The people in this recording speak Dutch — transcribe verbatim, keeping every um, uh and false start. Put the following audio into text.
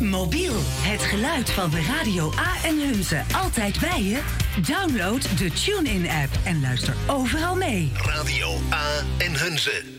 Mobiel, het geluid van de Radio A en Hunze. Altijd bij je? Download de TuneIn-app en luister overal mee. Radio A en Hunze.